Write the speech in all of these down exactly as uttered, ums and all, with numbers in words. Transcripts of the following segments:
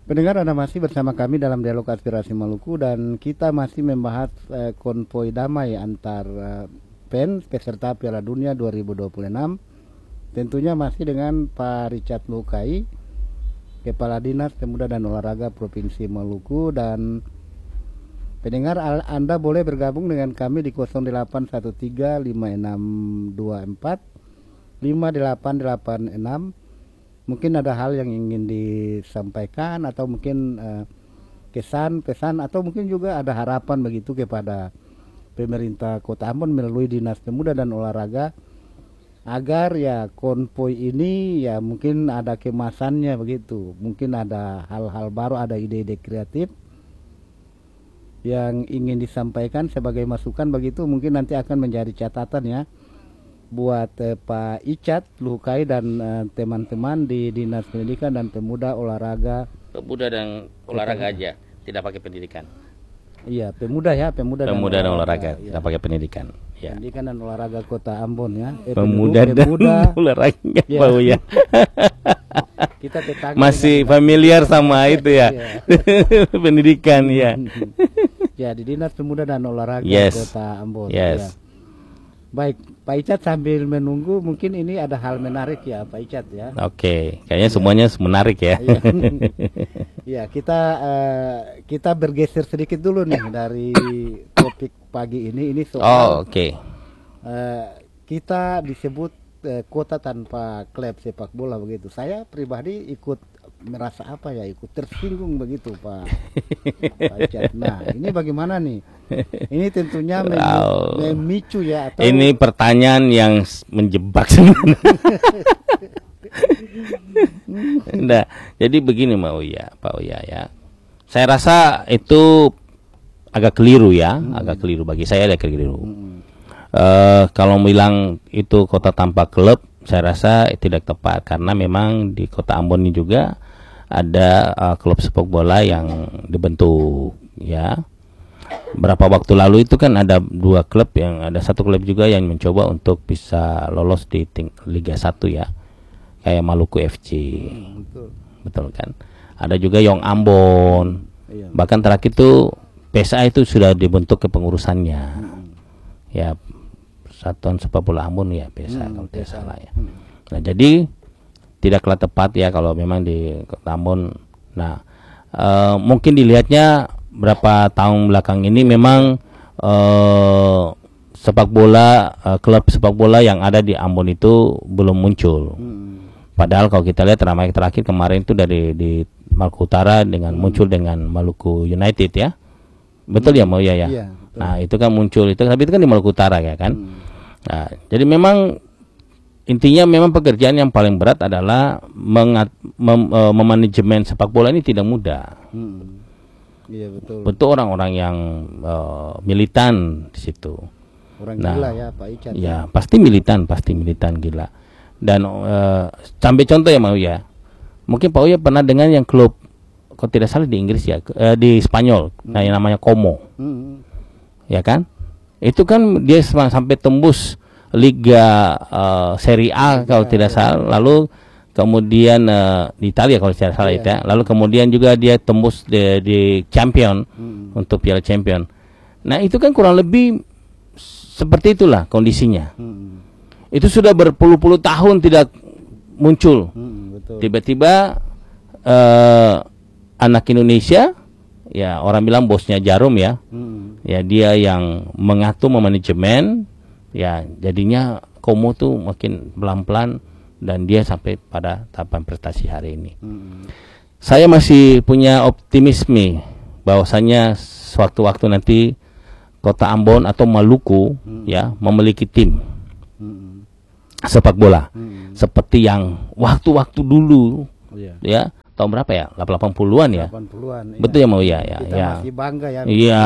Pendengar, Anda masih bersama kami dalam Dialog Aspirasi Maluku dan kita masih membahas eh, konvoi damai antar eh, P E N peserta Piala Dunia dua ribu dua puluh enam. Tentunya masih dengan Pak Richard Lukai, Kepala Dinas Pemuda dan Olahraga Provinsi Maluku. Dan pendengar, Anda boleh bergabung dengan kami di nol delapan satu tiga lima enam dua empat lima delapan delapan enam. Mungkin ada hal yang ingin disampaikan atau mungkin uh, kesan, pesan, atau mungkin juga ada harapan begitu kepada pemerintah Kota Ambon melalui Dinas Pemuda dan Olahraga agar ya konvoi ini ya mungkin ada kemasannya begitu. Mungkin ada hal-hal baru, ada ide-ide kreatif yang ingin disampaikan sebagai masukan begitu. Mungkin nanti akan menjadi catatan ya buat eh, Pak Icat Lukai dan teman-teman eh, di Dinas Pendidikan dan Pemuda Olahraga. Pemuda dan olahraga aja, tidak pakai pendidikan. Iya, pemuda ya, pemuda, pemuda dan, dan olahraga, olahraga, tidak ya. pakai pendidikan. Ya. Pendidikan dan olahraga Kota Ambon ya. Eh, pemuda dan pemuda, olahraga, ya. Bau ya. Kita masih familiar sama itu ya. Pendidikan ya. Ya, di Dinas Pemuda dan Olahraga yes. Kota Ambon. Yes. Ya. Baik, Pak Icat, sambil menunggu mungkin ini ada hal menarik ya Pak Icat ya. Oke, kayaknya ya. Semuanya menarik ya. Ya, kita uh, kita bergeser sedikit dulu nih dari topik pagi ini. Ini soal oh, oke. Okay. Uh, kita disebut uh, kota tanpa klub sepak bola begitu. Saya pribadi ikut merasa apa ya, ikut tersinggung begitu Pak, Pak Icat. Nah, ini bagaimana nih? Ini tentunya wow. memicu ya atau... Ini pertanyaan yang menjebak sebenarnya. Nah, jadi begini Pak Uya, Pak Uya ya. Saya rasa itu agak keliru ya, hmm. agak keliru bagi saya, agak keliru. Hmm. Uh, kalau bilang itu kota tanpa klub, saya rasa tidak tepat karena memang di Kota Ambon ini juga ada uh, klub sepak bola yang dibentuk ya. Berapa waktu lalu itu kan ada dua klub, yang ada satu klub juga yang mencoba untuk bisa lolos di Liga satu ya, kayak Maluku F C. Hmm, betul. Betul kan. Ada juga Young Ambon. Iya. Bahkan terakhir itu P S A itu sudah dibentuk kepengurusannya. Hmm. Ya, Persatuan Sepak Bola Ambon ya P S A hmm, kalau tidak salah ya. Hmm. Nah, jadi tidaklah tepat ya kalau memang di Kota Ambon. Nah, uh, mungkin dilihatnya berapa tahun belakang ini memang uh, sepak bola, uh, klub sepak bola yang ada di Ambon itu belum muncul. Hmm. Padahal kalau kita lihat ramai terakhir kemarin itu dari di Maluku Utara dengan hmm. muncul dengan Maluku United ya. Betul hmm. ya mau ya ya. Iya, nah, itu kan muncul itu, tapi itu kan di Maluku Utara ya kan. Hmm. Nah, jadi memang intinya memang pekerjaan yang paling berat adalah mengat, mem, uh, memanajemen sepak bola ini tidak mudah. Hmm. Iya betul. Betul, orang-orang yang uh, militan di situ. Orang nah, gila ya Pak Icat. Ya, pasti militan, pasti militan gila. Dan uh, sampai contoh ya mau ya. Mungkin Pak Uya pernah dengar yang klub, kalau tidak salah di Inggris ya, uh, di Spanyol, hmm. nah, yang namanya Como. Hmm. Ya kan? Itu kan dia sampai tembus Liga uh, Serie A Liga, kalau tidak salah, lalu kemudian uh, di Italia kalau tidak salah, iya. itu ya. Lalu kemudian juga dia tembus di, di Champion hmm. untuk Piala Champion. Nah, itu kan kurang lebih seperti itulah kondisinya. Hmm. Itu sudah berpuluh-puluh tahun tidak muncul. Hmm, betul. Tiba-tiba uh, anak Indonesia, ya orang bilang bosnya Jarum ya, hmm. ya dia yang mengatur manajemen. Ya, jadinya Como tuh makin pelan-pelan dan dia sampai pada tahapan prestasi hari ini. Hmm. Saya masih punya optimisme bahwasanya sewaktu-waktu nanti Kota Ambon atau Maluku hmm. ya memiliki tim hmm. sepak bola hmm. seperti yang waktu-waktu dulu oh, yeah. ya. Tahun berapa ya? delapan puluhan ya? delapan puluhan. Betul ya, ya mau ya ya. Kita ya. masih bangga ya. Iya.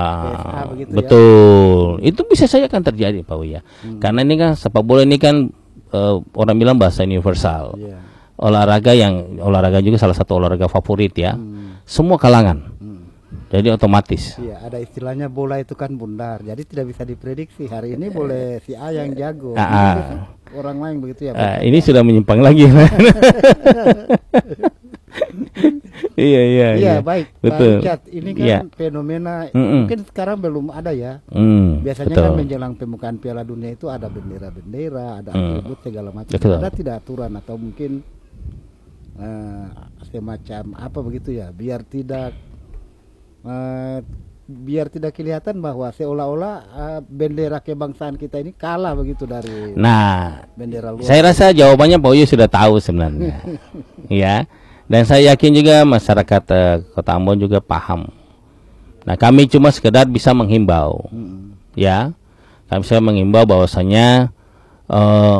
Betul. Ya. Itu bisa saja akan terjadi Pak Uya. Hmm. Karena ini kan sepak bola ini kan uh, orang bilang bahasa universal. Yeah. Olahraga yang olahraga juga salah satu olahraga favorit ya. Hmm. Semua kalangan. Hmm. Jadi otomatis. Iya, ada istilahnya bola itu kan bundar. Jadi tidak bisa diprediksi. Hari ini boleh si A yang jago. Ah, orang lain begitu ya. Uh, ini sudah menyimpang lagi. Iya iya. Iya baik. Betul. Pak Icat, ini kan Iya. fenomena Mm-mm. mungkin sekarang belum ada ya. Mm, Biasanya betul. kan menjelang pembukaan Piala Dunia itu ada bendera-bendera, ada Mm. atribut segala macam. Betul. Ada tidak aturan atau mungkin eh, semacam apa begitu ya, biar tidak eh, biar tidak kelihatan bahwa seolah-olah eh, bendera kebangsaan kita ini kalah begitu dari Nah, bendera luar. saya rasa jawabannya Pak Uyo sudah tahu sebenarnya. Ya. Dan saya yakin juga masyarakat eh, Kota Ambon juga paham. Nah, kami cuma sekedar bisa menghimbau. Mm-mm. Ya. Kami bisa menghimbau bahwasanya eh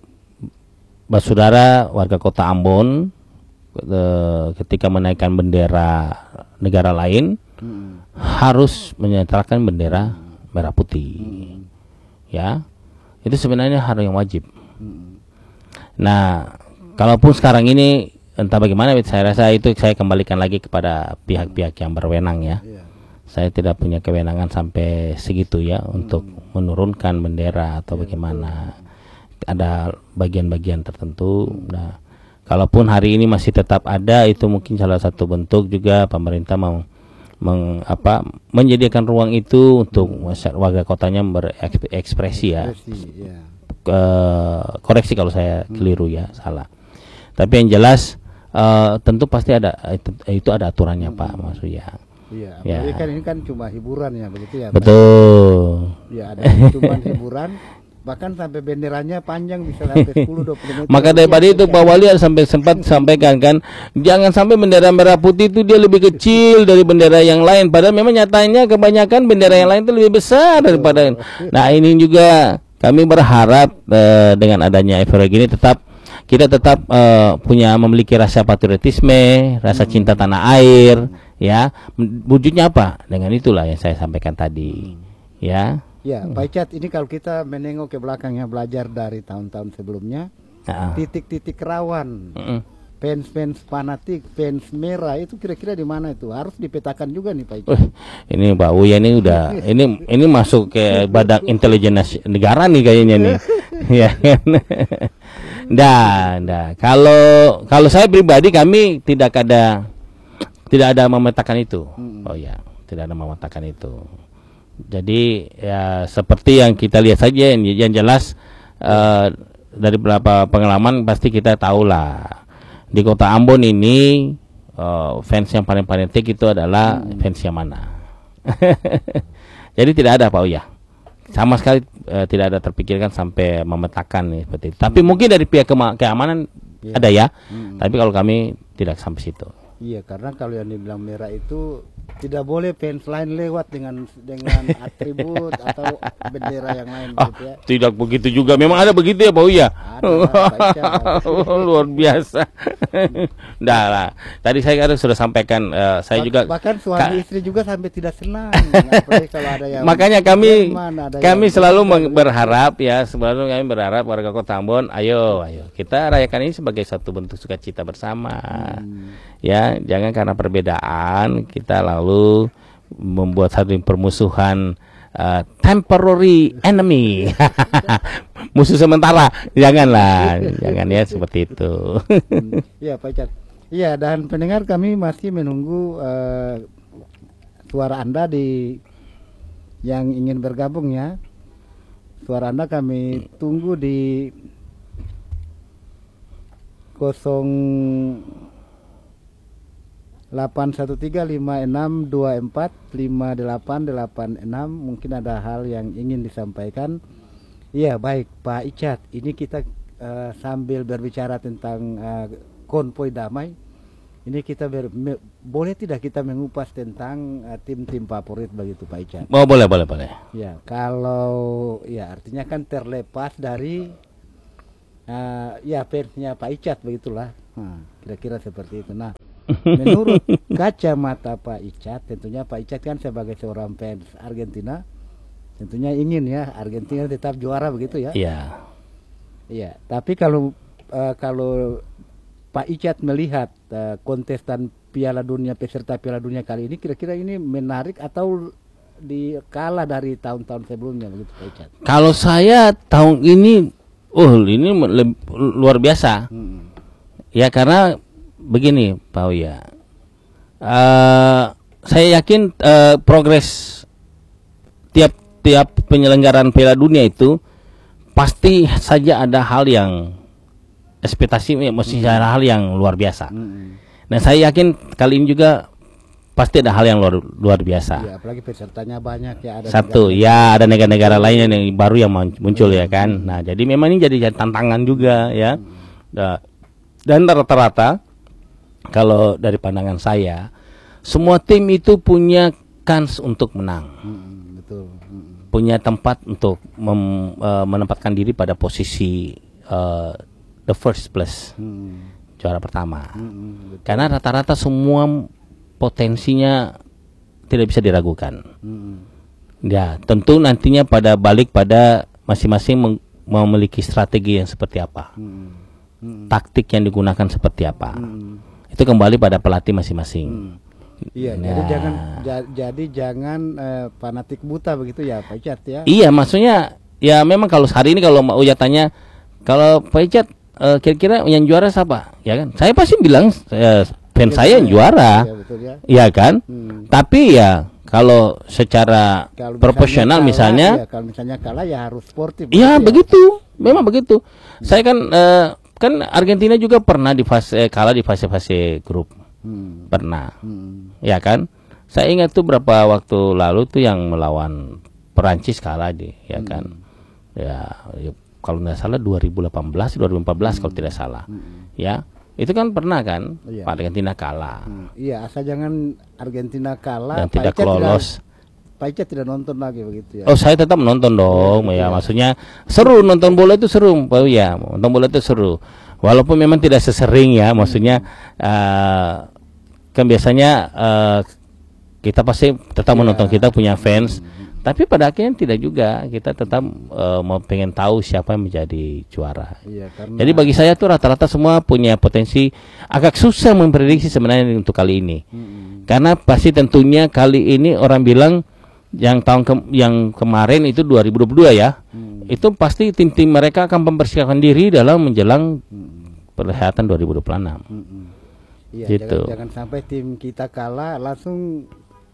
saudara warga Kota Ambon eh, ketika menaikkan bendera negara lain Mm-mm. harus menyetelkan bendera merah putih. Mm-mm. Ya. Itu sebenarnya hal yang wajib. Mm-mm. Nah, kalaupun sekarang ini entah bagaimana, saya rasa itu saya kembalikan lagi kepada pihak-pihak yang berwenang ya. Iya. Saya tidak punya kewenangan sampai segitu ya untuk menurunkan bendera atau bagaimana. Ada bagian-bagian tertentu. Nah, kalaupun hari ini masih tetap ada, itu mungkin salah satu bentuk juga pemerintah mau meng, apa, menyediakan ruang itu untuk masyarakat warga kotanya berekspresi ya. Ekspresi, iya. Ke- koreksi kalau saya keliru ya, salah. Tapi yang jelas eh, tentu pasti ada itu, itu ada aturannya Pak Mas Uya. Iya, Ya. apalagi kan ini kan cuma hiburan ya begitu ya. Pak? Betul. Ya ada cuma hiburan, bahkan sampai benderanya panjang bisa sampai sepuluh dua puluh meter. Maka daripada itu Pak Wali sampai sempat sampaikan kan, jangan sampai bendera merah putih itu dia lebih kecil dari bendera yang lain. Padahal memang nyatanya kebanyakan bendera yang lain itu lebih besar daripada. Nah, ini juga kami berharap eh, dengan adanya efek ini tetap kita tetap uh, punya memiliki rasa patriotisme, rasa cinta tanah air, ya. Wujudnya apa? Dengan itulah yang saya sampaikan tadi, ya. Ya, Pak Icat, ini kalau kita menengok ke belakangnya belajar dari tahun-tahun sebelumnya, Nah, titik-titik rawan, mm-mm. fans-fans fanatik, fans merah itu kira-kira di mana itu? Harus dipetakan juga nih Pak Icat. Uh, ini Pak Uya ini udah ini ini masuk ke badan intelijen nasi- negara nih kayaknya nih. Ya kan? Nah, nah, kalau kalau saya pribadi kami tidak ada tidak ada memetakan itu. Mm-mm. Oh ya, tidak ada memetakan itu. Jadi ya seperti yang kita lihat saja yang, yang jelas eh, dari beberapa pengalaman pasti kita tahu lah di Kota Ambon ini eh, fans yang paling fanatik itu adalah Hmm. fans yang mana. Jadi tidak ada Pak Uya. Sama sekali eh, tidak ada terpikirkan sampai memetakan nih seperti itu. Tapi mungkin dari pihak kema- keamanan Iya. ada ya. Mm-mm. Tapi kalau kami tidak sampai situ. Iya, karena kalau yang dibilang merah itu tidak boleh fans lain lewat dengan dengan atribut atau bendera yang lain Ah, gitu ya. tidak begitu juga. Memang ada begitu ya Pak Uya. Ada, Pak Icat. Luar biasa. Dah lah. Tadi saya kan sudah sampaikan eh, saya Bah- juga bahkan suami Ka- istri juga sampai tidak senang. Apalagi kalau ada yang makanya kami Jerman, ada kami yang- selalu meng- berharap ya, selalu kami berharap warga Kota Ambon, ayo ayo kita rayakan ini sebagai satu bentuk sukacita bersama. Hmm. Ya, jangan karena perbedaan kita lalu membuat satu permusuhan, uh, temporary enemy. Musuh sementara. Janganlah, jangan ya seperti itu. Hmm. Iya Pak Icat. Iya, dan pendengar kami masih menunggu eh, suara Anda di yang ingin bergabung ya. Suara Anda kami tunggu di kosong delapan satu tiga lima enam dua empat lima delapan delapan enam. Mungkin ada hal yang ingin disampaikan. Iya baik Pak Icat, ini kita eh, sambil berbicara tentang eh, konvoi damai. Ini kita ber, me- boleh tidak kita mengupas tentang eh, tim-tim favorit begitu Pak Icat? Oh, boleh, boleh, boleh. Ya, kalau ya artinya kan terlepas dari uh, ya fansnya Pak Icat begitulah. Nah, kira-kira seperti itu. Nah, menurut kacamata Pak Icat, tentunya Pak Icat kan sebagai seorang fans Argentina, tentunya ingin ya Argentina tetap juara begitu ya. Iya. Iya, tapi kalau uh, kalau Pak Icat melihat uh, kontestan Piala Dunia, peserta Piala Dunia kali ini, kira-kira ini menarik atau di kalah dari tahun-tahun sebelumnya begitu Pak Icat? Kalau saya tahun ini, oh ini lebih, luar biasa. Hmm. Ya karena begini Pak Uya, uh, saya yakin uh, progres tiap-tiap penyelenggaraan Piala Dunia itu pasti saja ada hal yang ekspektasi, mesti ada hal yang luar biasa. Hmm. Nah, saya yakin kali ini juga pasti ada hal yang luar luar biasa. Ya, apalagi pesertanya banyak ya. Ada Satu, negara ya ada negara-negara lainnya yang baru yang muncul hmm. ya kan. Nah, jadi memang ini jadi tantangan juga ya. Hmm. Dan rata-rata kalau dari pandangan saya, semua tim itu punya kans untuk menang. Hmm, betul. Hmm. Punya tempat untuk mem, uh, menempatkan diri pada posisi uh, the first place. Hmm. Juara pertama. Hmm, karena rata-rata semua potensinya tidak bisa diragukan. Hmm. Ya, tentu nantinya pada balik pada masing-masing memiliki strategi yang seperti apa. Hmm. Hmm. Taktik yang digunakan seperti apa. Hmm. Itu kembali pada pelatih masing-masing. Hmm. Iya, nah. jadi jangan ja, jadi jangan eh, fanatik buta begitu ya, Pak Icat ya. Iya, maksudnya ya memang kalau hari ini kalau Mbak Uya tanya, kalau Pak Icat Uh, kira-kira yang juara siapa? Ya kan? Saya pasti bilang uh, fans ya, saya yang juara. Ya, betul ya. Iya kan? Hmm. Tapi ya kalau secara kalau proporsional misalnya, misalnya ya, kalau misalnya kalah ya harus sportif. Iya, begitu. Ya. Memang begitu. Hmm. Saya kan uh, kan Argentina juga pernah di fase eh, kalah di fase-fase grup. Hmm. Pernah. Hmm. Ya kan? Saya ingat tuh berapa waktu lalu tuh yang melawan Perancis kalah di, ya hmm. kan? Ya, ya kalau tidak salah dua ribu delapan belas dua ribu empat belas hmm. kalau tidak salah. Hmm. Ya, itu kan pernah kan iya. Argentina kalah. Hmm. Iya, asal jangan Argentina kalah dan tidak lolos. Pak Icat tidak nonton lagi begitu ya. Oh, saya tetap menonton dong. Ya, ya, ya, maksudnya seru, nonton bola itu seru. Oh ya, nonton bola itu seru. Walaupun memang tidak sesering ya, maksudnya hmm. uh, kan biasanya uh, kita pasti tetap ya. menonton, kita punya fans. Hmm. Tapi pada akhirnya tidak juga, kita tetap uh, mau pengen tahu siapa yang menjadi juara. Iya, karena jadi bagi saya tuh rata-rata semua punya potensi. Agak susah memprediksi sebenarnya untuk kali ini. Hmm. Karena pasti tentunya kali ini orang bilang yang tahun ke yang kemarin itu dua ribu dua puluh dua ya. Hmm. Itu pasti tim-tim mereka akan mempersiapkan diri dalam menjelang hmm. perhelatan dua ribu dua puluh enam. Hmm. Iya, gitu. jangan, jangan sampai tim kita kalah langsung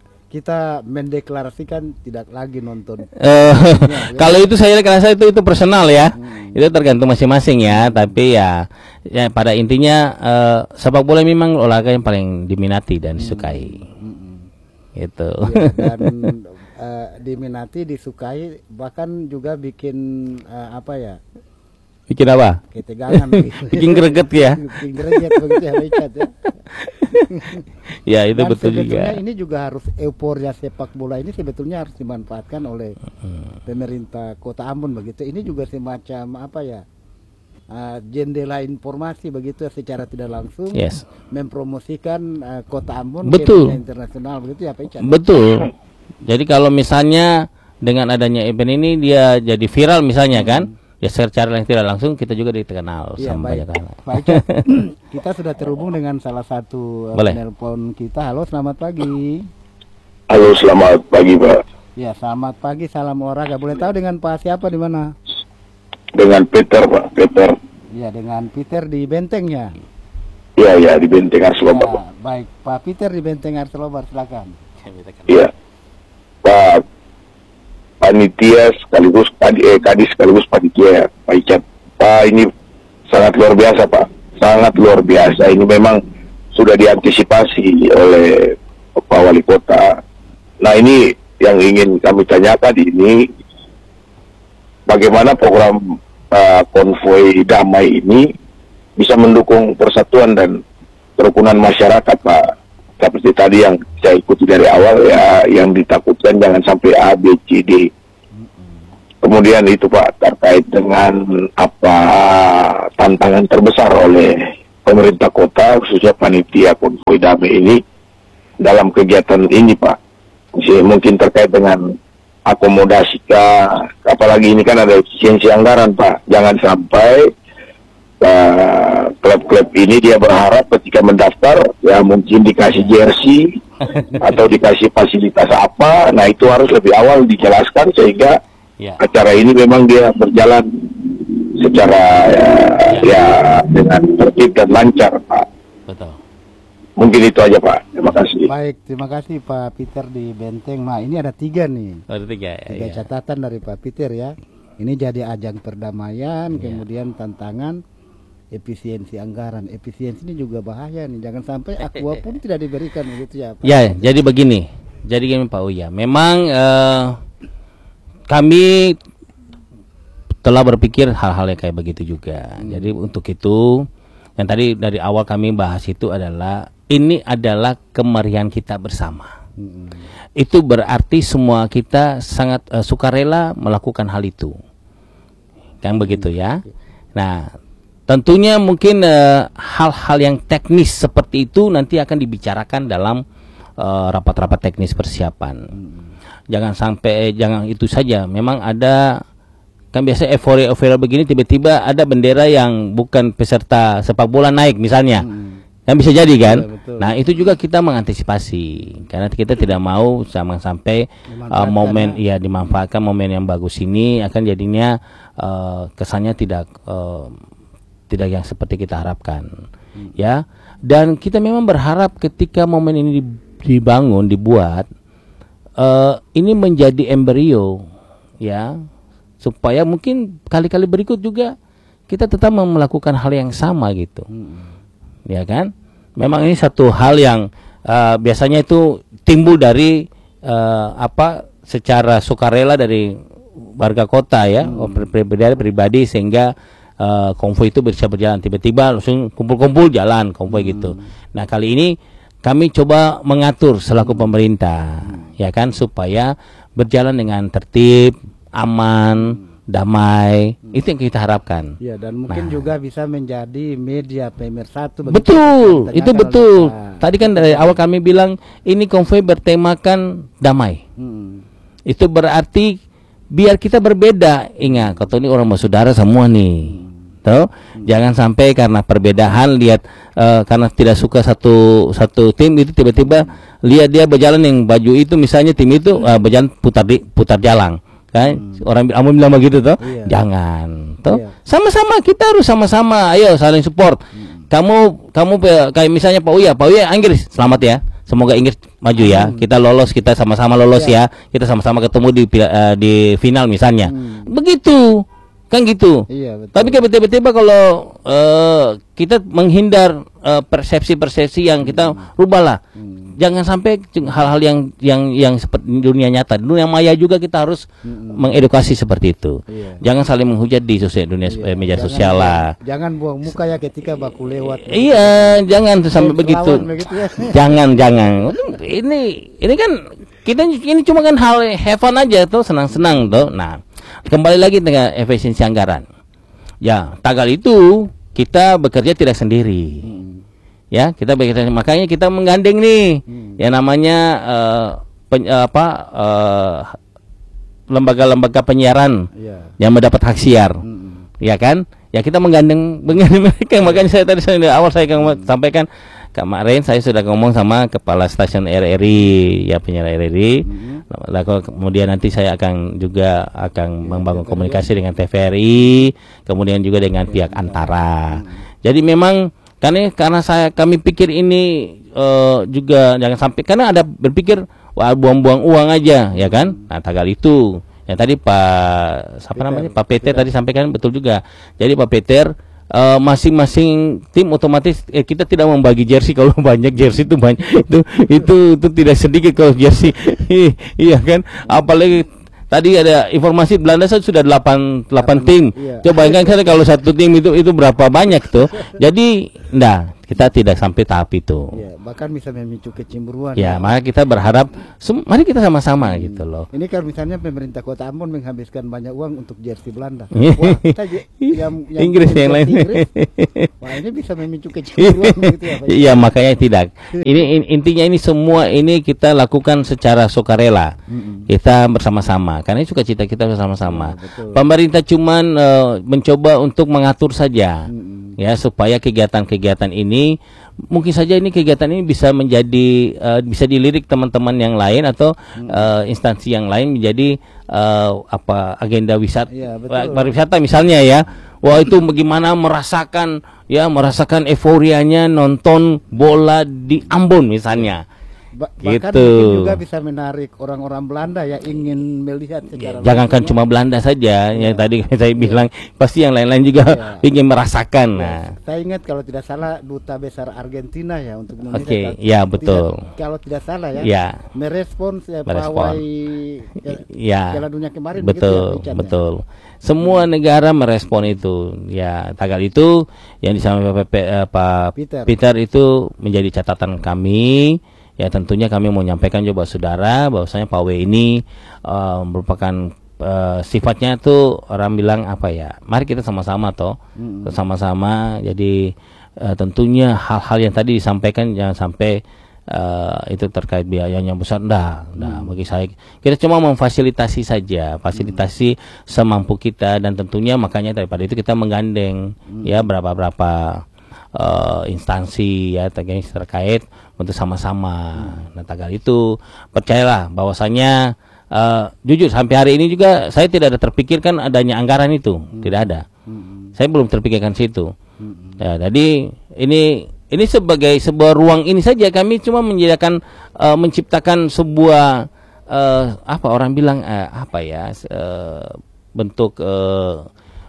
kita mendeklarasikan tidak lagi nonton. Uh, ya, kalau ya. itu saya rasa itu itu personal ya, hmm. itu tergantung masing-masing ya. Hmm. Tapi ya, ya pada intinya uh, sepak bola memang olahraga yang paling diminati dan disukai. Hmm. Gitu. Ya, dan uh, diminati, disukai, bahkan juga bikin uh, apa ya? Bikin apa? Ketegangan. Bikin greget ya. Bikin greget begitu ya, Icat ya. Ya itu dan betul juga. Ini juga harus euforia sepak bola ini sebetulnya harus dimanfaatkan oleh hmm. pemerintah Kota Ambon begitu. Ini juga semacam apa ya? Uh, jendela informasi begitu secara tidak langsung yes. mempromosikan uh, Kota Ambon betul. ke internasional begitu ya, Pak Icat. Betul. Jadi kalau misalnya dengan adanya event ini dia jadi viral misalnya hmm. kan? Ya secara yang tidak langsung kita juga dikenal ya, sama baik. banyak hal. Baik, kita sudah terhubung dengan salah satu penelpon kita. Halo, selamat pagi. Halo, selamat pagi, Pak. Ya, selamat pagi, salam olahraga. Boleh tahu dengan Pak siapa di mana? Dengan Peter, Pak. Peter. Ya, dengan Peter di Bentengnya. Iya, ya, di Benteng Arslobar. Ya, baik, Pak Peter di Benteng Arslobar, silakan. Iya. Pak panitia sekaligus eh, kadis sekaligus panitia Pak Icat. Pak, ini sangat luar biasa, Pak. Sangat luar biasa. Ini memang sudah diantisipasi oleh Pak Wali Kota. Nah, ini yang ingin kami tanyakan ini, bagaimana program uh, konvoi damai ini bisa mendukung persatuan dan kerukunan masyarakat, Pak. Seperti tadi yang saya ikuti dari awal ya, yang ditakutkan jangan sampai A, B, C, D. Kemudian itu Pak, terkait dengan apa tantangan terbesar oleh pemerintah kota, khususnya panitia konvoi damai ini dalam kegiatan ini Pak. Jadi, mungkin terkait dengan akomodasi kah, apalagi ini kan ada efisiensi anggaran Pak. Jangan sampai Uh, klub-klub ini dia berharap ketika mendaftar ya mungkin dikasih jersey atau dikasih fasilitas apa. Nah, itu harus lebih awal dijelaskan sehingga yeah. acara ini memang dia berjalan secara ya, ya dengan tertib dan lancar, Pak. Betul. Mungkin itu aja Pak. Terima kasih. Baik, terima kasih Pak Peter di Benteng. Nah, ini ada tiga nih. Ada tiga, Tiga ya. catatan dari Pak Peter ya. Ini jadi ajang perdamaian, Iya. kemudian tantangan efisiensi anggaran. Efisiensi ini juga bahaya nih. Jangan sampai aqua pun tidak diberikan begitu ya Pak. Ya, jadi begini. Jadi gini Pak Uya. Memang eh, kami telah berpikir hal-hal yang kayak begitu juga. Hmm. Jadi untuk itu, yang tadi dari awal kami bahas itu adalah ini adalah kemeriahan kita bersama. Hmm. Itu berarti semua kita sangat uh, sukarela melakukan hal itu, kan begitu ya. Nah, tentunya mungkin uh, hal-hal yang teknis seperti itu nanti akan dibicarakan dalam uh, rapat-rapat teknis persiapan. Jangan sampai, jangan itu saja. Memang ada, kan biasa euforia-euforia begini tiba-tiba ada bendera yang bukan peserta sepak bola naik misalnya. Kan bisa jadi kan. Iya, betul. Nah, itu juga kita mengantisipasi karena kita tidak mau sama sampai uh, momen ya dimanfaatkan momen yang bagus ini akan jadinya uh, kesannya tidak uh, tidak yang seperti kita harapkan. Hmm. Ya. Dan kita memang berharap ketika momen ini dibangun, dibuat uh, ini menjadi embrio ya, supaya mungkin kali-kali berikut juga kita tetap melakukan hal yang sama gitu. Hmm. Ya kan, memang ini satu hal yang uh, biasanya itu timbul dari uh, apa secara sukarela dari warga kota ya, hmm. pribadi pribadi sehingga uh, konvoi itu bisa berjalan, tiba-tiba langsung kumpul-kumpul jalan konvoi hmm. gitu. Nah, kali ini kami coba mengatur selaku hmm. pemerintah hmm. ya kan, supaya berjalan dengan tertib, aman, damai, hmm. itu yang kita harapkan. Ya, dan mungkin nah. juga bisa menjadi media pemersatu. Betul, itu betul. Lupa. Tadi kan dari awal kami bilang ini konvoi bertemakan damai. Hmm. Itu berarti biar kita berbeda. Ingat, kata ini orang bersaudara semua nih. Hmm. Tuh, hmm. jangan sampai karena perbedaan lihat uh, karena tidak suka satu satu tim itu tiba-tiba hmm. lihat dia berjalan yang baju itu misalnya tim itu uh, berjalan putar di putar jalan. Kan hmm. orang amun bilang begitu toh, iya. jangan toh, iya. sama-sama kita harus sama-sama, ayo saling support. Hmm. Kamu kamu kayak misalnya Pak Uya, Pak Uya Inggris selamat ya, semoga Inggris maju ya, hmm. kita lolos, kita sama-sama lolos iya. ya, kita sama-sama ketemu di uh, di final misalnya, hmm. begitu kan gitu. Iya, betul. Tapi kayak tiba-tiba kalau uh, kita menghindar uh, persepsi-persepsi yang kita hmm. rubahlah. Hmm. Jangan sampai hal-hal yang yang yang seperti dunia nyata, dunia maya juga kita harus hmm. mengedukasi seperti itu. Iya. Jangan saling menghujat di sosial dunia iya. media jangan, sosial lah. Jangan buang muka ya ketika baku lewat. Iya, gitu. Jangan sampai begitu. begitu ya. Jangan, jangan. Ini ini kan kita ini cuma kan hal have fun aja tuh, senang-senang tuh. Nah, kembali lagi dengan efisiensi anggaran. Ya, tagal itu kita bekerja tidak sendiri. Hmm. Ya, kita bekerja, makanya kita menggandeng nih hmm. yang namanya uh, pen, uh, apa uh, lembaga-lembaga penyiaran yeah. yang mendapat hak siar, hmm. ya kan? Ya kita menggandeng menggandeng mereka. Makanya saya tadi saya awal saya hmm. sampaikan kemarin saya sudah ngomong sama kepala stasiun R R I, ya penyiar R R I. Hmm. Lalu kemudian nanti saya akan juga akan ya, membangun komunikasi ya. dengan T V R I, kemudian juga dengan ya, pihak ya. Antara. Hmm. Jadi memang karena karena saya kami pikir ini uh, juga jangan sampai karena ada berpikir wah buang-buang uang aja ya kan. Nah, tagal itu yang tadi Pak siapa Peter, namanya Pak Peter, Peter tadi sampaikan betul juga. Jadi Pak Peter uh, masing-masing tim otomatis eh, kita tidak membagi jersey. Kalau banyak jersey itu banyak itu itu itu tidak sedikit kalau jersey. Iya kan, apalagi tadi ada informasi Belanda sudah delapan tim. Iya. Coba bayangkan kalau satu tim itu itu berapa banyak tuh. Jadi, nah kita tidak sampai tahap itu. Iya, bahkan bisa memicu kecemburuan. Ya, ya. Maka kita berharap, mari kita sama-sama hmm. gitu loh. Ini kalau misalnya pemerintah Kota Ambon menghabiskan banyak uang untuk jersey Belanda, wah kita yang, yang Inggris yang lain. Inggris, wah ini bisa memicu kecemburuan gitu ya. Iya, makanya tidak. Ini intinya ini semua ini kita lakukan secara sukarela. Hmm. Kita bersama-sama. Karena ini sukacita kita bersama-sama. Ya, pemerintah cuman uh, mencoba untuk mengatur saja. Hmm. Ya, supaya kegiatan-kegiatan ini mungkin saja ini kegiatan ini bisa menjadi uh, bisa dilirik teman-teman yang lain atau hmm. uh, instansi yang lain menjadi uh, apa agenda wisata ya, pariwisata misalnya ya. Wah itu bagaimana merasakan ya merasakan euforianya nonton bola di Ambon misalnya. Ba bahkan gitu. mungkin juga bisa menarik orang-orang Belanda ya ingin melihat secara jangankan cuma Belanda saja ya, tadi saya bilang pasti yang lain-lain juga ya. ingin merasakan. Ya, Nah, saya ingat kalau tidak salah duta besar Argentina ya untuk Indonesia. Oke, kalau ya tidak- betul. kalau tidak salah ya, Ya. merespons ya, Merespon. pawai Ya, Piala Dunia kemarin. betul, begitu ya, Richard, ya? betul. Semua negara merespon itu. Ya, tanggal itu yang disampaikan Pak, eh, Pak Peter. Peter itu menjadi catatan kami. Ya, tentunya kami mau menyampaikan juga saudara bahwasanya pawai ini uh, merupakan uh, sifatnya tuh orang bilang apa ya? Mari kita sama-sama toh, Mm-mm. sama-sama. Jadi uh, tentunya hal-hal yang tadi disampaikan jangan sampai uh, itu terkait biayanya besar. Nah, nah bagi saya kita cuma memfasilitasi saja, fasilitasi semampu kita, dan tentunya makanya daripada itu kita menggandeng ya berapa-berapa uh, instansi ya terkait terkait untuk sama-sama. Nah, tagal itu percayalah bahwasanya uh, jujur sampai hari ini juga saya tidak ada terpikirkan adanya anggaran itu, tidak ada. Saya belum terpikirkan situ. Ya, jadi ini ini sebagai sebuah ruang ini saja kami cuma menyediakan uh, menciptakan sebuah uh, apa orang bilang uh, apa ya uh, bentuk uh,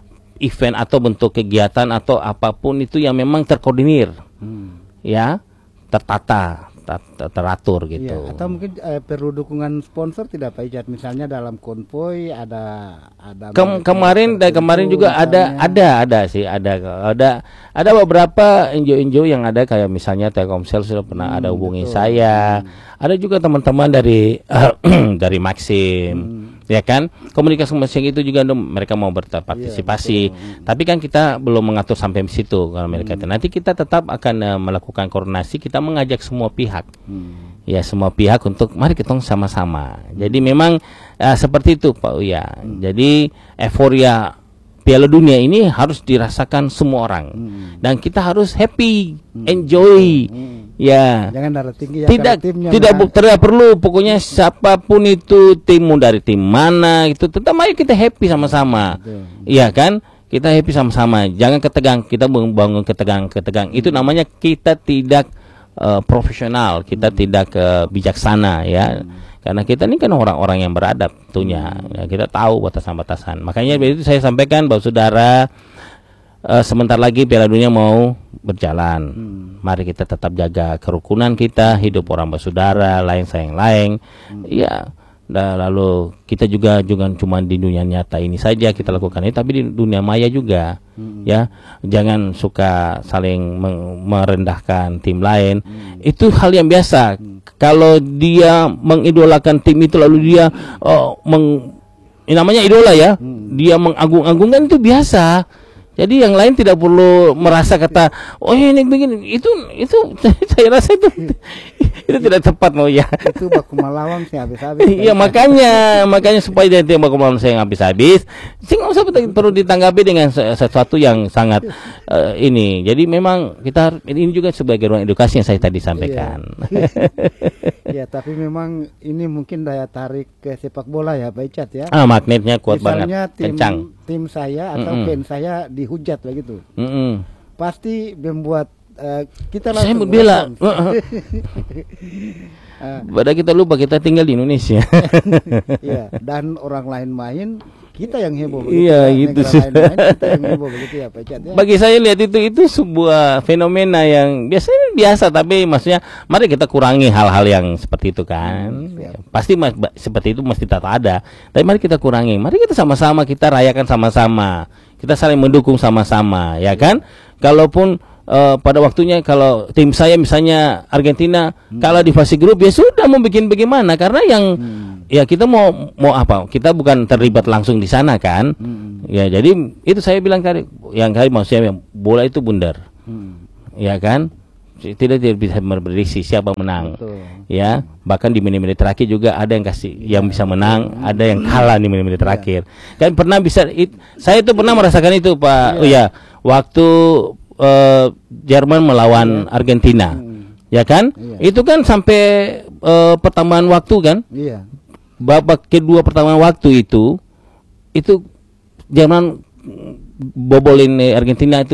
event atau bentuk kegiatan atau apapun itu yang memang terkoordinir, Hmm. ya, tertata, ter- teratur gitu. Iya, atau mungkin eh, perlu dukungan sponsor tidak Pak Ijat, misalnya dalam konvoy ada ada Kem- kemarin dari kemarin juga ada misalnya. ada ada sih ada ada ada beberapa N G O-N G O yang ada kayak misalnya Telkomsel sudah pernah Hmm, ada hubungi betul. saya. Ada juga teman-teman dari dari Maxim. Hmm. Ya kan, komunikasi komunikasi itu juga mereka mau berpartisipasi, Iya, betul. tapi kan kita belum mengatur sampai situ kalau mereka. Hmm. Nanti kita tetap akan uh, melakukan koordinasi, kita mengajak semua pihak, Hmm. ya semua pihak untuk mari kita sama-sama. Jadi memang uh, seperti itu Pak Uya. Hmm. Jadi euforia Piala Dunia ini harus dirasakan semua orang, Hmm. dan kita harus happy, enjoy, Hmm. ya. Jangan darah tinggi ya, Tidak kalau timnya tidak menang. bu- tidak perlu, pokoknya siapapun itu timmu dari tim mana itu tetap ayo kita happy sama-sama. Betul. Iya kan? Kita happy sama-sama. Jangan ketegang, kita bangun ketegang-ketegang. Itu namanya kita tidak uh, profesional, kita tidak uh, bijaksana ya. Karena kita ini kan orang-orang yang beradab tentunya. Ya, kita tahu batasan-batasan. Makanya itu saya sampaikan bahwa saudara uh, sebentar lagi Piala Dunia mau berjalan. Hmm. Mari kita tetap jaga kerukunan kita, hidup orang bersaudara, lain sayang lain. Ya, dan lalu kita juga juga cuma di dunia nyata ini saja kita lakukan ini, tapi di dunia maya juga. Hmm. Ya, jangan suka saling meng- merendahkan tim lain. Itu hal yang biasa. Kalau dia mengidolakan tim itu lalu dia oh, meng ini namanya idola ya. Dia mengagung-agungkan itu biasa. Jadi yang lain tidak perlu merasa kata, oh ini begini, itu itu saya rasa itu itu tidak tepat mau ya. Itu baku melawang sih habis-habis. Iya makanya makanya supaya dia tidak baku melawang saya habis-habis, sih nggak usah perlu ditanggapi dengan sesuatu yang sangat uh, ini. Jadi memang kita ini juga sebagai ruang edukasi yang saya tadi sampaikan. Ya, tapi memang ini mungkin daya tarik ke sepak bola ya Pak Icat ya. Ah magnetnya kuat Misalnya banget, tim kencang. tim saya atau Mm-mm. fans saya dihujat begitu, Mm-mm. pasti membuat eh, kita Saya langsung membela. merespons. Ah, Padahal kita lupa kita tinggal di Indonesia. iya, dan orang lain main kita yang heboh begitu. Iya, ya. gitu Negara sih. lain main, kita yang heboh begitu ya Pak Icat ya. Bagi saya lihat itu itu sebuah fenomena yang biasanya biasa, tapi maksudnya mari kita kurangi hal-hal yang seperti itu kan. Hmm, siap. Pasti mas, ba- seperti itu mesti tak ada. Tapi mari kita kurangi. Mari kita sama-sama kita rayakan sama-sama. Kita saling mendukung sama-sama, ya kan? Kalaupun eh, pada waktunya kalau tim saya misalnya Argentina kalah di fase grup, ya sudah mau bikin bagaimana? Karena yang Hmm. ya kita mau mau apa? Kita bukan terlibat langsung di sana kan? Hmm. Ya jadi itu saya bilang kali yang kali maksudnya yang bola itu bundar, Hmm. ya kan? Tidak tidak bisa memprediksi siapa menang, Betul. ya. Bahkan di menit-menit terakhir juga ada yang kasih yang bisa menang, ada yang kalah di menit-menit terakhir. Kan pernah bisa, it, saya itu pernah merasakan itu Pak. Oh ya, waktu eh, Jerman melawan Argentina, Hmm. ya kan? Iya. Itu kan sampai eh, pertambahan waktu kan? Iya. Babak kedua pertambahan waktu itu itu Jerman bobolin eh, Argentina itu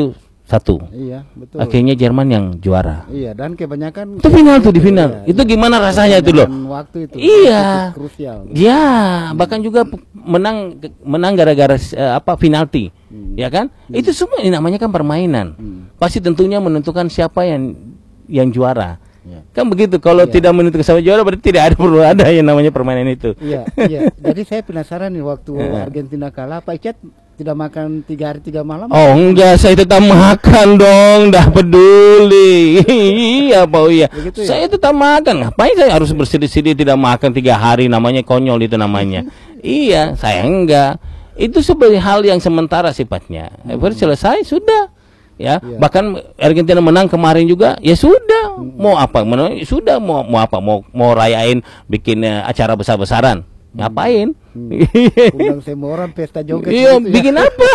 satu. Iya, betul. Akhirnya Jerman yang juara. Iya, dan kebanyakan itu final tuh di itu, final. Iya, itu iya. gimana rasanya itu loh? Waktu itu. Iya. Itu krusial. Ya, bahkan juga menang menang gara-gara uh, apa penalti. Hmm. Ya kan? Hmm. Itu semua ini namanya kan permainan. Hmm. Pasti tentunya menentukan siapa yang yang juara. Ya. Kan begitu. Kalau ya. tidak menentukan siapa juara berarti tidak ada perlu ada yang namanya permainan itu. Iya, iya. Jadi saya penasaran nih waktu Argentina kalah, Pak Icat tidak makan tiga hari tiga malam? Oh enggak, saya tetap makan dong, dah peduli. Iya Pak Uya, ya? Saya tetap makan. Ngapain saya harus bersedih-sedih tidak makan tiga hari? Namanya konyol itu namanya. Iya, saya enggak. Itu sebagai hal yang sementara sifatnya. Hmm. Selesai sudah. Ya, ya, bahkan Argentina menang kemarin juga, ya sudah. Hmm. Mau apa? Menang, ya sudah. Mau mau apa? Mau mau rayain, bikin uh, acara besar-besaran. Ngapain? Hmm. Undang semua orang pesta joget. Iya, bikin ya? Apa?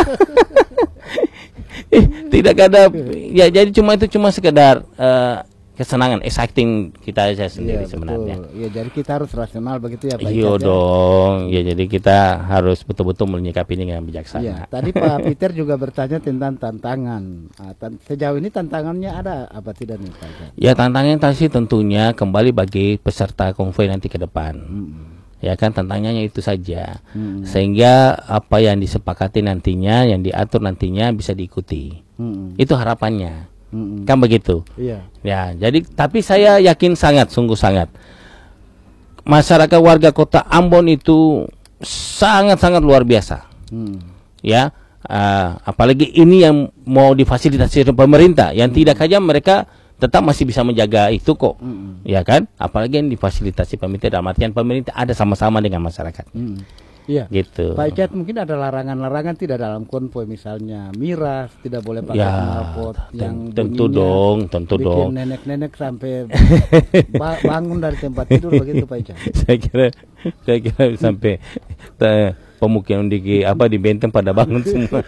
Tidak ada. Ya, jadi cuma itu cuma sekedar uh, kesenangan, exciting kita aja sendiri ya, sebenarnya. Iya, jadi kita harus rasional begitu ya Pak. Iya dong. Ya, jadi kita harus betul-betul menyikapi ini dengan bijaksana. Ya, tadi Pak Peter juga bertanya tentang tantangan. Nah, tan sejauh ini tantangannya ada apa tidak nih Pak? Ya, tantangannya tadi tentunya kembali bagi peserta konvoy nanti ke depan. Hmm. Ya kan, tantangannya itu saja. Hmm. Sehingga apa yang disepakati nantinya, yang diatur nantinya bisa diikuti. Hmm. Itu harapannya. Hmm. Kan begitu. Iya. Ya, jadi tapi saya yakin sangat, sungguh sangat. Masyarakat warga Kota Ambon itu sangat-sangat luar biasa. Hmm. Ya, uh, apalagi ini yang mau difasilitasi oleh pemerintah, yang hmm. tidak saja mereka tetap masih bisa menjaga itu kok, mm-hmm. ya kan? Apalagi yang difasilitasi pemerintah, dalam artian pemerintah ada sama-sama dengan masyarakat. Mm. Iya. Gitu. Pak Icat, mungkin ada larangan-larangan tidak dalam konvoy, misalnya miras tidak boleh pakai ya, knalpot yang tentu dong, tentu bikin dong. Nenek-nenek sampai ba bangun dari tempat tidur begitu Pak Icat. saya kira, saya kira sampai pemukiman di apa di Benteng pada bangun semua.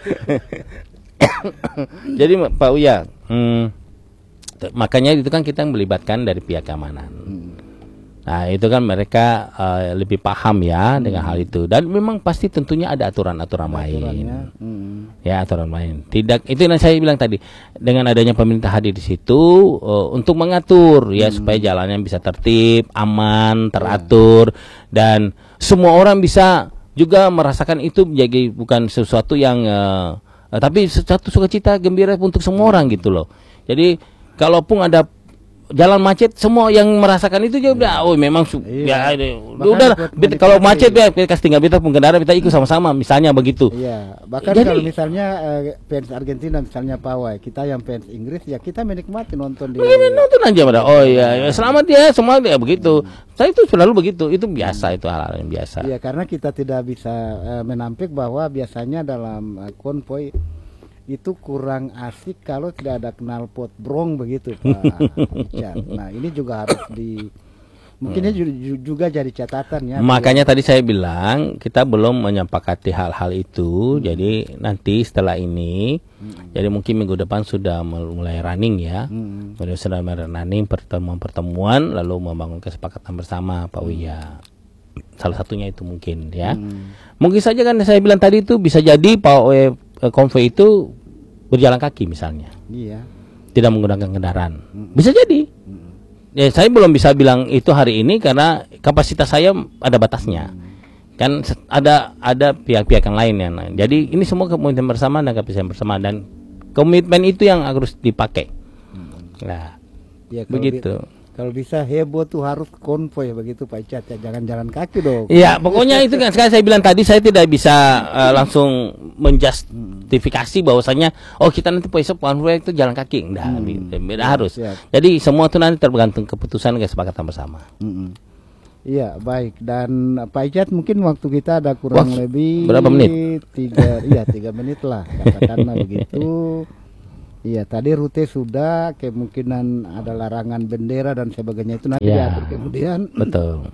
Jadi Pak Uya. Hmm, makanya itu kan kita melibatkan dari pihak keamanan. Hmm. Nah itu kan mereka uh, lebih paham ya hmm. dengan hal itu, dan memang pasti tentunya ada aturan-aturan main. Hmm. Ya aturan main. Tidak itu yang saya bilang tadi, dengan adanya pemerintah hadir di situ uh, untuk mengatur ya hmm. supaya jalannya bisa tertib, aman, teratur, ya. Dan semua orang bisa juga merasakan itu menjadi bukan sesuatu yang uh, uh, tapi sesuatu sukacita gembira untuk semua orang gitu loh. Jadi kalaupun ada jalan macet, semua yang merasakan itu juga udah, oh memang iya. ya, udah beta, kalau macet ya kita tinggal beta pengendara kita ikut sama-sama, misalnya begitu. Iya, bahkan jadi, kalau misalnya uh, fans Argentina misalnya pawai, kita yang fans Inggris ya kita menikmati nonton di. Nonton aja pada, oh iya, ya, selamat ya semua ya begitu. Hmm. Saya itu selalu begitu, itu biasa, hmm. itu hal-hal yang biasa. Iya, karena kita tidak bisa uh, menampik bahwa biasanya dalam uh, konvoy itu kurang asik kalau tidak ada knalpot brong begitu Pak Icat. Nah ini juga harus di mungkinnya hmm. juga jadi catatan ya. Makanya tadi saya bilang kita belum menyepakati hal-hal itu. Hmm. Jadi nanti setelah ini, hmm. jadi mungkin minggu depan sudah mulai running ya. Hmm. Sudah mulai running pertemuan-pertemuan lalu membangun kesepakatan bersama Pak Uya. Salah satunya itu mungkin ya. Hmm. Mungkin saja kan saya bilang tadi itu bisa jadi Pak Uya konvoy itu berjalan kaki misalnya, iya. tidak menggunakan kendaraan, mm. bisa jadi. Mm. Ya saya belum bisa bilang itu hari ini karena kapasitas saya ada batasnya, mm. kan ada ada pihak-pihak yang lain yang, jadi ini semua komitmen bersama dan kapasitas bersama dan komitmen itu yang harus dipakai. Mm. Nah, ya, begitu. Kalau bisa heboh tuh harus konvoy begitu Pak Icat ya, jangan jalan kaki dong. Iya, pokoknya itu kan sekarang saya bilang tadi saya tidak bisa uh, langsung menjustifikasi bahwasanya oh kita nanti besok konvoy itu jalan kaki, enggak, hmm. beda harus. Siap. Jadi semua itu nanti tergantung keputusan kesepakatan bersama. Hmm. Iya, baik. Dan Pak Icat mungkin waktu kita ada kurang Wah, lebih berapa menit? Tiga, iya tiga menit lah katakanlah begitu. Iya, tadi rute sudah, kemungkinan ada larangan bendera dan sebagainya itu nanti ya, diatur kemudian. Betul.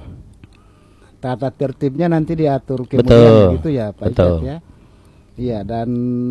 Tata tertibnya nanti diatur kemudian betul. Gitu ya, Pak Icat ya. Iya, dan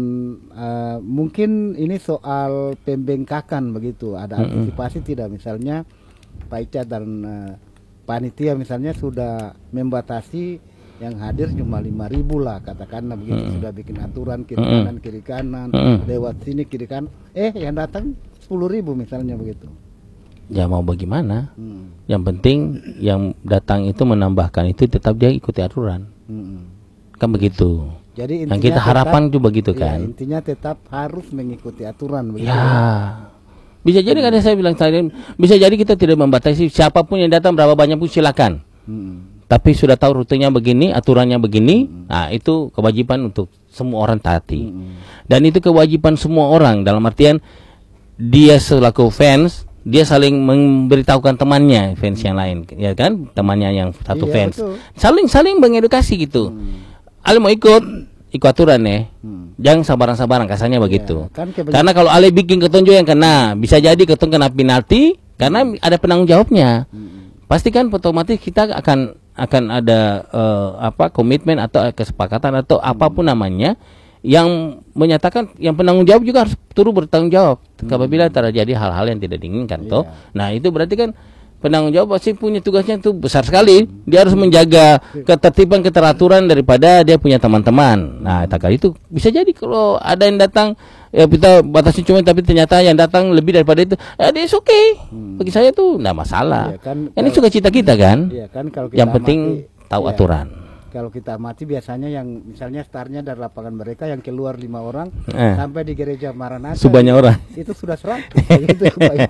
uh, mungkin ini soal pembengkakan begitu. Ada antisipasi mm-hmm. tidak, misalnya Pak Icat dan uh, panitia misalnya sudah membatasi yang hadir cuma lima ribu lah katakanlah begitu. Hmm. Sudah bikin aturan kiri Hmm. kanan kiri kanan Hmm. lewat sini kiri kanan, eh yang datang sepuluh ribu misalnya begitu. Ya mau bagaimana? Hmm. Yang penting yang datang itu menambahkan itu tetap dia ikuti aturan. Hmm. Kan begitu. Jadi yang kita harapan itu begitu ya, kan. intinya tetap harus mengikuti aturan begitu. Ya. Bisa jadi kan saya bilang tadi, bisa jadi kita tidak membatasi siapapun yang datang berapa banyak pun silakan. Hmm. Tapi sudah tahu rutenya begini, aturannya begini, hmm. nah itu kewajiban untuk semua orang taati. Hmm. Dan itu kewajiban semua orang dalam artian dia selaku fans, dia saling memberitahukan temannya fans yang lain, ya kan? Temannya yang satu iya, fans. betul. Saling saling mengedukasi gitu. Hmm. Ale mau ikut, ikut aturan ya. Hmm. Jangan sabaran-sabaran kasarnya begitu. Ya, kan karena kalau Ale bikin ketonjol yang kena, bisa jadi ketong kena penalti karena ada penanggung jawabnya. Hmm. Pasti kan otomatis kita akan akan ada uh, apa komitmen atau kesepakatan atau hmm. apapun namanya yang menyatakan yang penanggung jawab juga harus turut bertanggung jawab hmm. apabila terjadi hal-hal yang tidak diinginkan yeah. toh. Nah, itu berarti kan penanggung jawab pasti punya tugasnya itu besar sekali. Dia harus menjaga ketertiban keteraturan daripada dia punya teman-teman. Nah, tak kali itu bisa jadi kalau ada yang datang ya kita batasi cuma tapi ternyata yang datang lebih daripada itu, ya dia oke. Okay. Hmm. Bagi saya tuh enggak masalah. Ya, kan, ini suka cita kita kan. Ya, kan kalau kita yang penting amati, tahu ya, aturan. Kalau kita amati biasanya yang misalnya startnya dari lapangan mereka yang keluar lima orang eh. sampai di gereja Maranatha sebanyak orang itu sudah seratus itu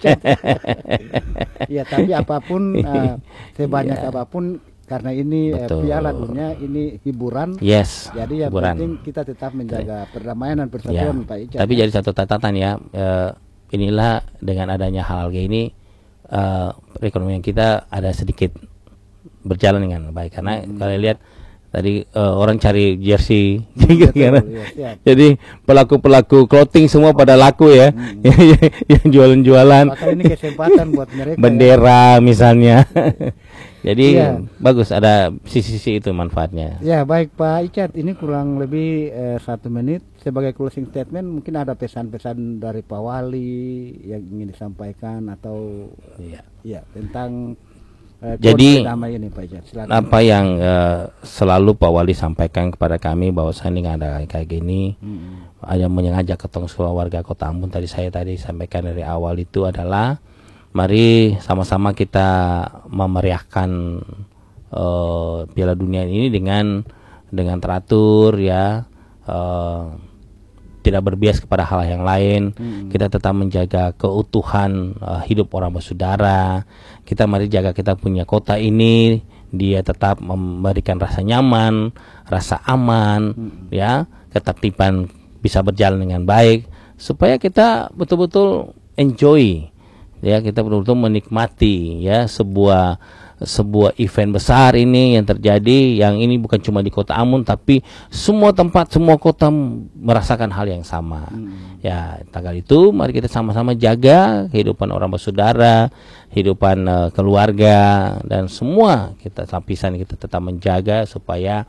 ya, tapi apapun uh, sebanyak yeah. apapun karena ini uh, piala dunia ini hiburan, yes, jadi yang hiburan. penting kita tetap menjaga perdamaian dan persatuan, ya. Pak Icat. Tapi ya. Jadi satu catatan ya, uh, inilah dengan adanya hal kayak ini uh, perekonomian kita ada sedikit berjalan dengan baik karena hmm. kalian lihat tadi uh, orang cari jersey gitu kan. Ya, jadi pelaku-pelaku clothing semua pada laku ya. Hmm. Yang jualan-jualan. Maka ini kesempatan buat mereka. Bendera ya. Misalnya. Jadi ya. Bagus ada sisi-sisi itu manfaatnya. Ya, baik Pak Icat, ini kurang lebih eh, satu menit sebagai closing statement mungkin ada pesan-pesan dari Pak Wali yang ingin disampaikan atau ya, ya tentang Eh, jadi ini, Pak Icat, apa yang uh, selalu Pak Wali sampaikan kepada kami bahwa saya ini ada kayak gini hmm. ada mengajak ketong semua warga Kota Ambon tadi saya tadi sampaikan dari awal itu adalah mari sama-sama kita memeriahkan uh, Piala Dunia ini dengan dengan teratur ya, uh, tidak berbias kepada hal yang lain. Hmm. Kita tetap menjaga keutuhan uh, hidup orang bersaudara. Kita mari jaga kita punya kota ini, dia tetap memberikan rasa nyaman, rasa aman, hmm. ya, ketertiban bisa berjalan dengan baik supaya kita betul-betul enjoy, ya, kita betul-betul menikmati ya sebuah sebuah event besar ini yang terjadi, yang ini bukan cuma di Kota Ambon tapi semua tempat, semua kota merasakan hal yang sama. Hmm. Ya, tanggal itu mari kita sama-sama jaga kehidupan orang bersaudara, kehidupan uh, keluarga dan semua kita lapisan kita tetap menjaga supaya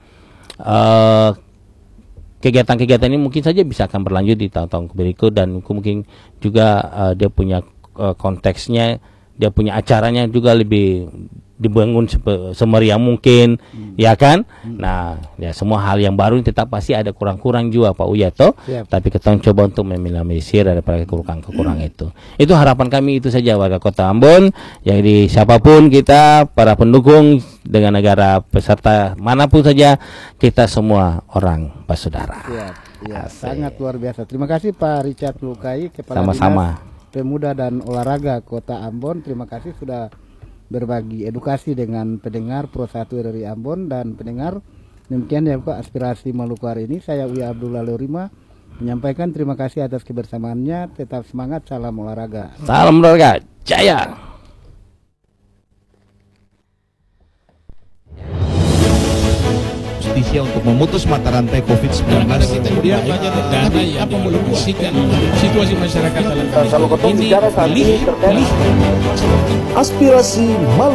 uh, kegiatan-kegiatan ini mungkin saja bisa akan berlanjut di tahun-tahun berikut dan mungkin juga uh, dia punya uh, konteksnya, dia punya acaranya juga lebih dibangun semeriah mungkin, hmm. ya kan? Hmm. Nah, ya semua hal yang baru tetap pasti ada kurang-kurang juga Pak Uya toh. Yep. Tapi kita coba untuk meminimalisir daripada kekurangan-kekurangan hmm. itu. Itu harapan kami itu saja warga Kota Ambon. Jadi siapapun kita, para pendukung dengan negara peserta manapun saja, kita semua orang bersaudara. Siap. Ya, sangat luar biasa. Terima kasih Pak Richard Lukai, Kepala Sama-sama. Dinas Pemuda dan Olahraga Kota Ambon. Terima kasih sudah berbagi edukasi dengan pendengar Pro satu R R I Ambon dan pendengar. Demikian ya Pak aspirasi Maluku hari ini. Saya Uya Abdullah Lurima menyampaikan terima kasih atas kebersamaannya. Tetap semangat, salam olahraga. Salam olahraga, jaya. Justisia untuk memutus mata rantai covid sembilan belas. Kemudian banyak dana yang dialokasikan situasi masyarakat dalam kondisi ini. Pilih, pilih. Aspirasi Maluku.